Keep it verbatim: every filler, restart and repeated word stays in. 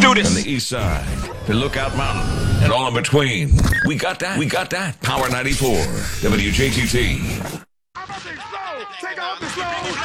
do this. On the east side, to Lookout Mountain, and all in between. We got that. We got that. Power ninety-four, W J T T. I'm up and slow. Take off the slow.